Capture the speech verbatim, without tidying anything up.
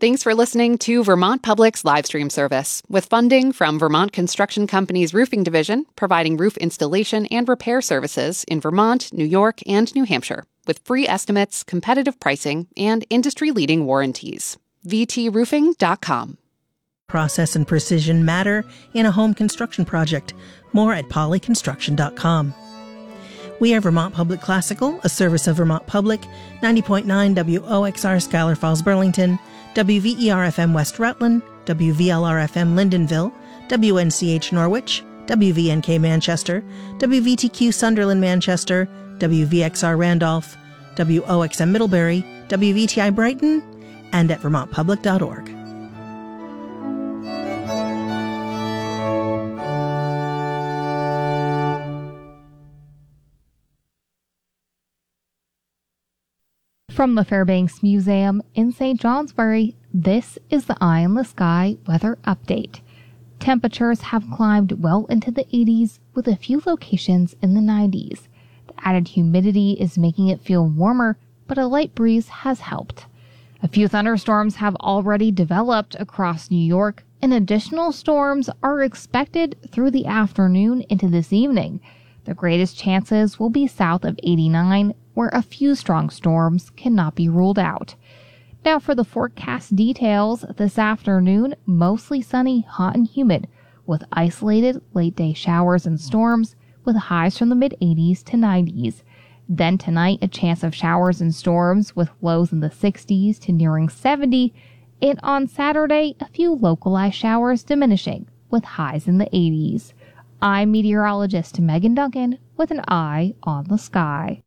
Thanks for listening to Vermont Public's live stream service, with funding from Vermont Construction Company's Roofing Division, providing roof installation and repair services in Vermont, New York, and New Hampshire, with free estimates, competitive pricing, and industry-leading warranties. v t roofing dot com. Process and precision matter in a home construction project. More at poly construction dot com. We are Vermont Public Classical, a service of Vermont Public, ninety point nine W O X R Schuyler Falls, Burlington, W V E R F M West Rutland, W V L R F M Lyndonville, W N C H Norwich, W V N K Manchester, W V T Q Sunderland Manchester, W V X R Randolph, W O X M Middlebury, W V T I Brighton, and at vermont public dot org. From the Fairbanks Museum in Saint Johnsbury, this is the Eye in the Sky weather update. Temperatures have climbed well into the eighties, with a few locations in the nineties. The added humidity is making it feel warmer, but a light breeze has helped. A few thunderstorms have already developed across New York, and additional storms are expected through the afternoon into this evening. The greatest chances will be south of eighty-nine, where a few strong storms cannot be ruled out. Now for the forecast details, this afternoon, mostly sunny, hot and humid, with isolated late-day showers and storms, with highs from the mid-eighties to nineties. Then tonight, a chance of showers and storms, with lows in the sixties to nearing seventy, and on Saturday, a few localized showers diminishing, with highs in the eighties. I'm meteorologist Megan Duncan with an eye on the sky.